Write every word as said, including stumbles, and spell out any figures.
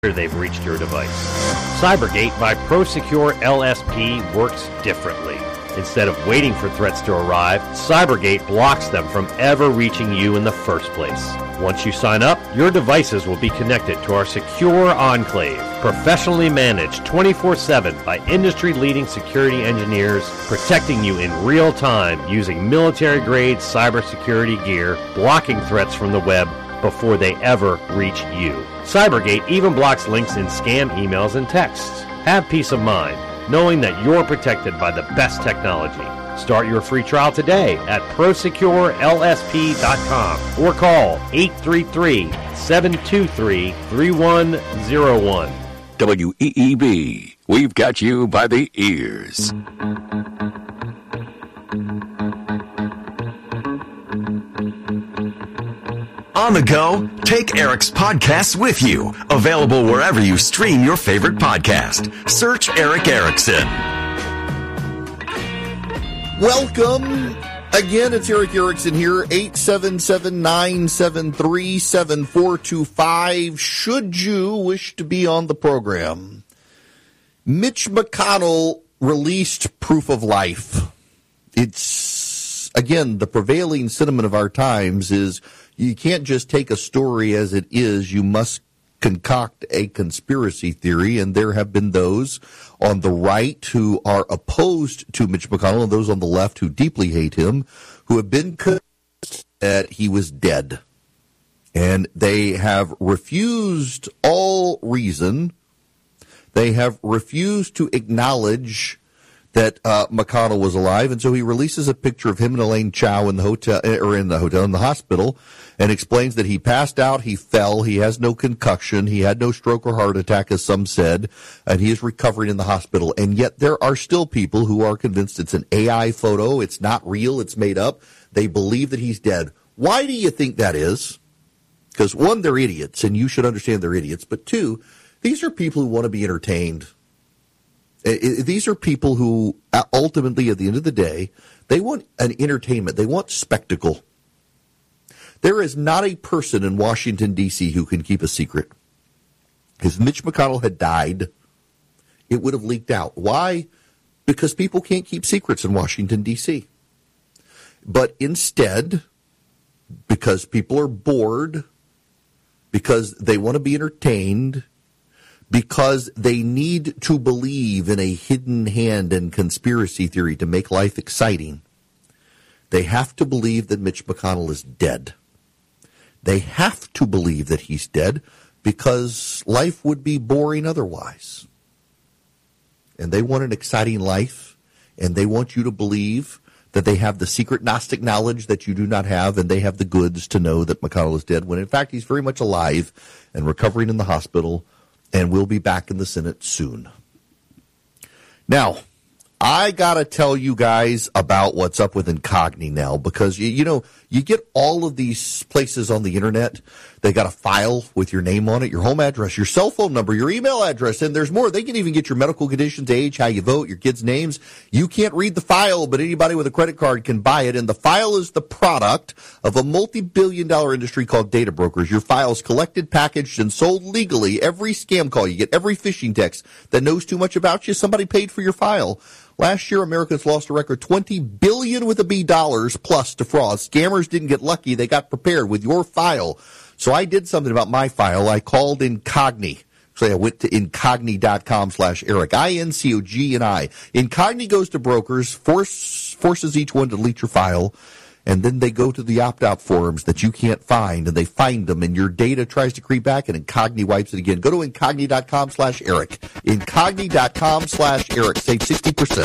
they've reached your device. Cybergate by ProSecure L S P works differently. Instead of waiting for threats to arrive, Cybergate blocks them from ever reaching you in the first place. Once you sign up, your devices will be connected to our secure enclave, professionally managed twenty-four seven by industry-leading security engineers, protecting you in real time using military-grade cybersecurity gear, blocking threats from the web before they ever reach you. Cybergate even blocks links in scam emails and texts. Have peace of mind, knowing that you're protected by the best technology. Start your free trial today at prosecure L S P dot com or call eight three three, seven two three, three one zero one. W E E B, we've got you by the ears. On the go, take Eric's podcasts with you. Available wherever you stream your favorite podcast. Search Eric Erickson. Welcome. Again, it's Eric Erickson here, eight seven seven, nine seven three, seven four two five, should you wish to be on the program. Mitch McConnell released proof of life. It's, again, the prevailing sentiment of our times is you can't just take a story as it is. You must concoct a conspiracy theory, and there have been those on the right who are opposed to Mitch McConnell and those on the left who deeply hate him, who have been convinced that he was dead. And they have refused all reason. They have refused to acknowledge that uh, McConnell was alive, and so he releases a picture of him and Elaine Chao in the hotel, or in the hotel, in the hospital, and explains that he passed out, he fell, he has no concussion, he had no stroke or heart attack, as some said, and he is recovering in the hospital. And yet there are still people who are convinced it's an A I photo, it's not real, it's made up. They believe that he's dead. Why do you think that is? Because, one, they're idiots, and you should understand they're idiots, but two, these are people who want to be entertained. These are people who ultimately, at the end of the day, they want an entertainment. They want spectacle. There is not a person in Washington, D C who can keep a secret. If Mitch McConnell had died, it would have leaked out. Why? Because people can't keep secrets in Washington, D C But instead, because people are bored, because they want to be entertained, because they need to believe in a hidden hand and conspiracy theory to make life exciting, they have to believe that Mitch McConnell is dead. They have to believe that he's dead because life would be boring otherwise. And they want an exciting life, and they want you to believe that they have the secret Gnostic knowledge that you do not have, and they have the goods to know that McConnell is dead, when in fact he's very much alive and recovering in the hospital, and we'll be back in the Senate soon. Now, I got to tell you guys about what's up with Incogni now, because, you, you know, you get all of these places on the internet. They got a file with your name on it, your home address, your cell phone number, your email address, and there's more. They can even get your medical conditions, age, how you vote, your kids' names. You can't read the file, but anybody with a credit card can buy it, and the file is the product of a multi-billion dollar industry called data brokers. Your file's collected, packaged, and sold legally. Every scam call you get, every phishing text that knows too much about you, somebody paid for your file. Last year, Americans lost a record twenty billion dollars with a B dollars plus to fraud. Scammers didn't get lucky. They got prepared with your file. So I did something about my file. I called Incogni. So I went to Incogni.com slash Eric. I N C O G N I. Incogni goes to brokers, force, forces each one to delete your file, and then they go to the opt-out forums that you can't find, and they find them, and your data tries to creep back, and Incogni wipes it again. Go to Incogni.com slash Eric. Incogni.com slash Eric. Save sixty percent.